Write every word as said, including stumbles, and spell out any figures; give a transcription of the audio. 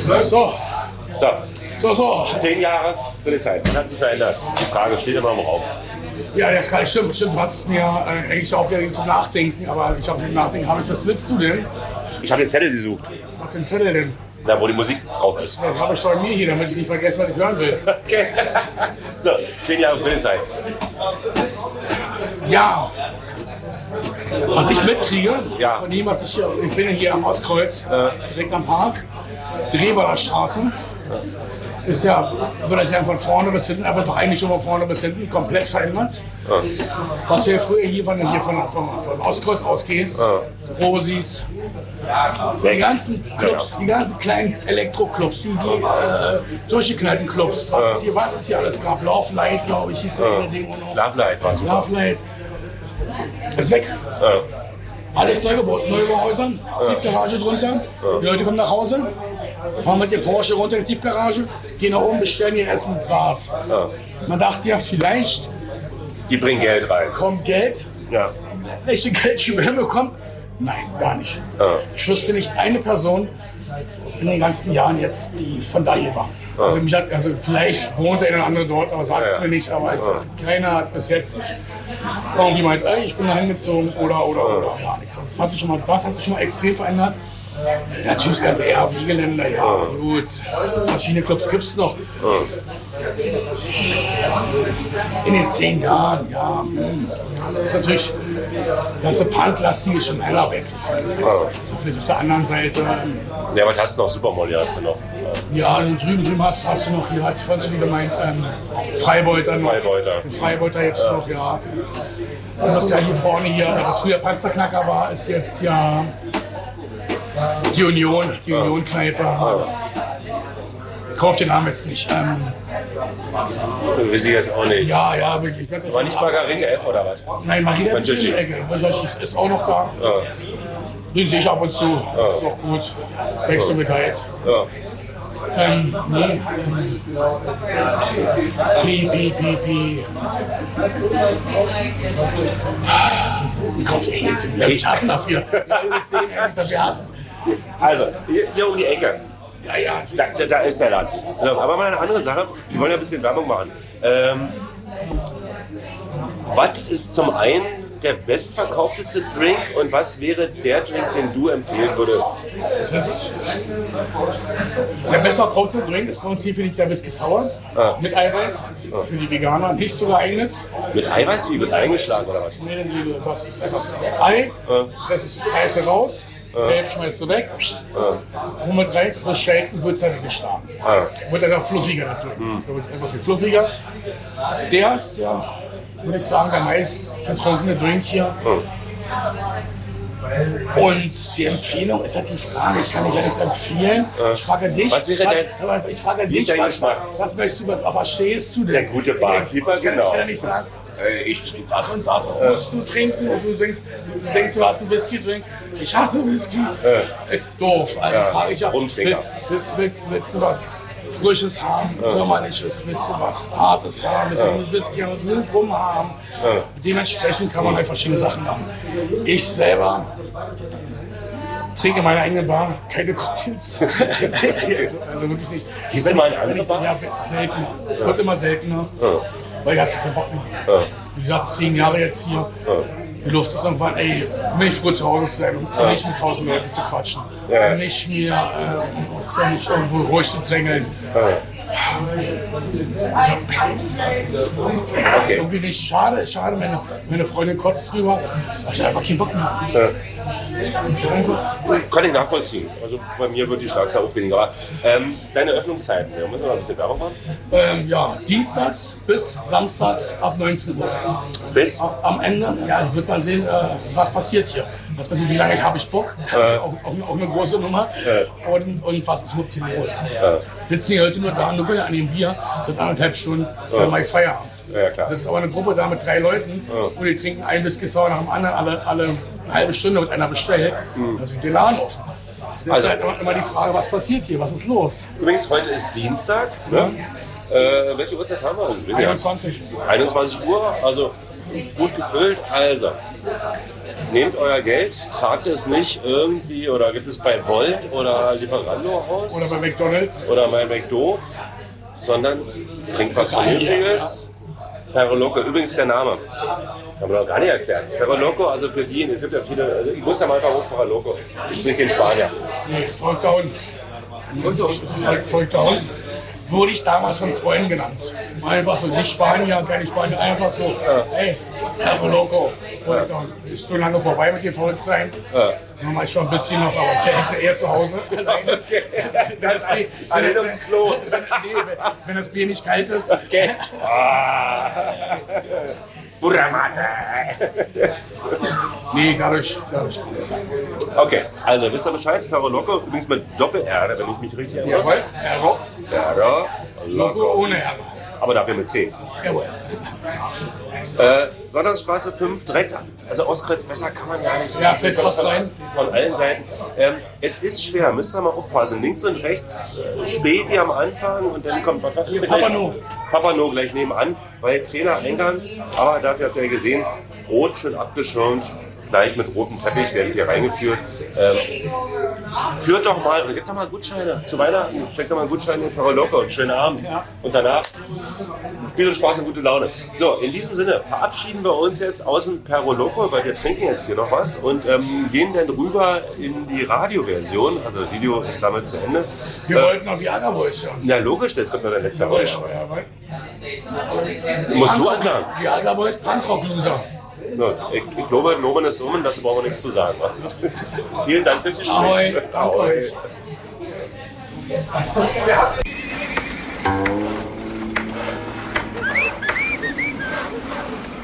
So. So. So, so. Zehn Jahre Friedrichshain. Was hat sich verändert? Die Frage steht immer im Raum. Ja, das kann stimmt, stimmt. Du hast mir äh, eigentlich aufgeregt zum Nachdenken, aber ich habe Nachdenken habe ich. Was willst du denn? Ich habe den Zettel gesucht. Was für ein Zettel denn? Da, wo die Musik drauf ist. Das habe ich bei mir hier, damit ich nicht vergesse, was ich hören will. Okay. So, zehn Jahre Friedrichshain. Ja. Was ich mitkriege, Ja. von dem, was ich hier, ich bin ja hier am Ostkreuz, äh, direkt am Park, die Revaler Straße. Ist ja, würde ich sagen, von vorne bis hinten, aber doch eigentlich schon von vorne bis hinten komplett verändert. Ja. Was wir früher hier von, hier von, von, von Ostkreuz ausgehst, ja. Rosis, die ganzen Clubs, die ganzen kleinen Elektroclubs, die, die äh, durchgeknallten Clubs, was, ja. ist hier, was es hier alles gab, Love Light, glaube ich, hieß ja. das Ding. Love Light war super. Love Light ist weg. Ja. Alles neu gebaut, Neubauhäusern, ja. Tiefgarage drunter, ja. Die Leute kommen nach Hause, fahren mit dem Porsche runter in die Tiefgarage, gehen nach oben, bestellen ihr Essen, war's. Ja. Man dachte ja, vielleicht die bringen Geld rein. Kommt Geld, ja. Echte Geldschwemme bekommt? Nein, gar nicht. Ja. Ich wüsste nicht eine Person in den ganzen Jahren jetzt, die von da hier war. Ja. Also, mich hat, also vielleicht wohnt der eine oder andere dort, aber sagt es ja. mir nicht, aber ja. keiner hat bis jetzt irgendwie meint, ey, ich bin da hingezogen oder oder ja. oder gar nichts. Das hat sich schon mal, was hat sich schon mal extrem verändert. Ja, natürlich das ganze R W-Geländer, ja, ja gut. Verschiedene Clubs gibt es noch. Ja. In den zehn Jahren, ja. Hm. Ist natürlich, die ganze Punk-Lastige ist schon länger weg. Ja. So vielleicht auf der anderen Seite. Ja, was hast du noch? Supermolly hast du noch. Ja, und drüben, drüben hast, hast du noch, hier hatte ich vorhin schon gemeint, ähm, Freibeuter noch. Freibeuter. Freibeuter jetzt ja. noch, ja. Und was ja hier vorne hier, was früher Panzerknacker war, ist jetzt ja die Union, die ja. Union-Kneipe. Ja. Ich kaufe den Namen jetzt nicht. Ähm, das weiß ich jetzt auch nicht. Ja, ja, wirklich. War nicht Margarete F oder was? Nein, Margarete F ist in der Ecke. Ist, ist auch noch da. Ja. Den sehe ich ab und zu. Ja. Ist auch gut. Wächst du mit da jetzt? Ja. Ähm, nee. Ähm, Pi, Pi, Pi, Pi. Ich kaufe den jetzt. Ich hasse dafür. Ich dafür hassen. Also, hier, hier um die Ecke. Ja, ja. Da, da, da ist der Laden. Aber mal eine andere Sache. Wir wollen ja ein bisschen Werbung machen. Ähm, was ist zum einen der bestverkaufteste Drink und was wäre der Drink, den du empfehlen würdest? Das ist, der bestverkaufteste Drink ist bei uns hier, finde ich, der Whisky Sour ah. mit Eiweiß. Ah. Für die Veganer nicht so geeignet. Mit Eiweiß? Wie wird eingeschlagen oder was? Nee, das ist etwas Ei. Ah. Das heißt, das Eiweiß raus. Ah. Gelb schmeißt du weg, ah. und mit rein, das Shaken wird es dann weggeschlagen. Ah. Wird dann auch fluffiger natürlich. Hm. Da wird einfach viel fluffiger. Der ist ja, würde ich sagen, der meist getrunkene Drink hier. Hm. Und die Empfehlung ist halt die Frage, ich kann dich ja nichts empfehlen. Ah. Ich frage dich, was wäre was, ich frage dich, was, was, was möchtest du, was, auf was stehst du denn? Der gute Barkeeper, ich kann, genau. Ich kann ja nicht sagen, ich trinke das und das, das musst du trinken und du denkst, du denkst, du hast einen Whisky-Drink. Ich hasse Whisky. Ja. Ist doof. Also ja. frage ich ja, willst, willst, willst, willst du was Frisches haben, ja. Sommerliches, willst du was Hartes haben, willst du ja. einen Whisky und Rum haben. Ja. Dementsprechend kann man halt verschiedene Sachen machen. Ich selber trinke in meiner eigenen Bar keine Cocktails. also, also wirklich nicht. Gehst du mal in andere Bars? Ja, seltener. Es ja. wird immer seltener. Ja. Weil ich hast keinen Bock mehr. Ja. Wie gesagt, zehn Jahre jetzt hier. Ja. Die Luft ist irgendwann, ey, bin ich froh zu Hause zu sein und ja. nicht mit tausend Leuten zu quatschen. Ja. Nicht mir äh, nicht irgendwo ruhig zu drängeln. Ja. Okay. Irgendwie nicht. Schade, schade, meine, meine Freundin kotzt drüber. Ich habe einfach keinen Bock mehr. Ja. Kann ich nachvollziehen. Also bei mir wird die Schlagzahl auch weniger. Ähm, deine Öffnungszeiten, wir müssen mal ein bisschen Werbung machen. Ähm, ja, dienstags bis samstags ab neunzehn Uhr. Bis? Am Ende, ja, wird man sehen, äh, was passiert hier. Was passiert, wie lange habe ich Bock? Äh. Auch, auch, auch eine große Nummer. Äh. Und, und was ist überhaupt hier los? Äh. Sitzen die Leute nur da, nuckeln an dem Bier, sind anderthalb Stunden, äh. dann mache ich Feierabend. Ja, klar. Das ist aber eine Gruppe da mit drei Leuten äh. und die trinken ein Whisky Sour nach dem anderen, alle, alle eine halbe Stunde wird einer bestellt, mhm. dann sind die Laden offen. Das also, ist halt immer, immer die Frage, was passiert hier, was ist los? Übrigens, heute ist Dienstag. Ne? Ja. Äh, welche Uhrzeit haben wir denn? einundzwanzig. einundzwanzig Uhr, also gut gefüllt. Also, nehmt euer Geld, tragt es nicht irgendwie oder gibt es bei Volt oder Lieferando aus. Oder bei McDonalds. Oder bei McDoof, sondern trinkt was Vernünftiges. Perro Loco, übrigens der Name. Haben wir noch gar nicht erklärt. Perro Loco, also für die, es gibt ja viele, also ich muss da mal einfach hoch Perro Loco. Ich bin kein Spanier. Nee, folgter Hund. Folgt, folgter Hund. Wurde ich damals von Freunden genannt. Einfach so, nicht Spanier, keine Spanier, einfach so, ja. Hey, Perro Loco, folgter Hund. Ist so lange vorbei mit dem Verrücktsein. Ja. Manchmal ein bisschen noch, aber es hängt eher zu Hause alleine. Okay. Wenn das Bier, wenn, auf dem Klo. Wenn, nee, wenn, wenn das Bier nicht kalt ist. Okay. Buramata. Nee, dadurch, dadurch. Okay, also wisst ihr Bescheid, Perro Loco, übrigens mit Doppel-R, wenn ich mich richtig erinnere. Jawohl, Perro. Perro Loco ohne R. Aber dafür mit C. Jawohl. Äh, Sonntagsstraße fünf, direkt, also Ostkreuz, besser kann man ja nicht. Ja, fällt fast rein. Von allen Seiten. Ähm, es ist schwer, müsst ihr mal aufpassen. Links und rechts äh, Späti am Anfang und dann kommt was ist Papano. Papano gleich nebenan, weil kleiner Eingang, aber dafür habt ihr ja gesehen, rot schön abgeschirmt. Gleich mit rotem Teppich werden sie reingeführt. Ähm, führt doch mal, oder gebt doch mal Gutscheine zu Weihnachten. Steckt doch mal Gutscheine in Perro Loco und schönen Abend. Ja. Und danach Spiel und Spaß und gute Laune. So, in diesem Sinne verabschieden wir uns jetzt aus dem Perro Loco, weil wir trinken jetzt hier noch was und ähm, gehen dann rüber in die Radioversion. Also das Video ist damit zu Ende. Wir äh, wollten noch Viagra Boys hören. Na logisch, jetzt kommt noch der letzte Jawohl, Rausch. jawohl. Musst du ansagen. Viagra Boys, Punkrock-Loser. No, ich, ich glaube, Nomen ist Nomen, dazu brauchen wir nichts zu sagen. Vielen Dank fürs Gespräch. Ahoi, danke euch.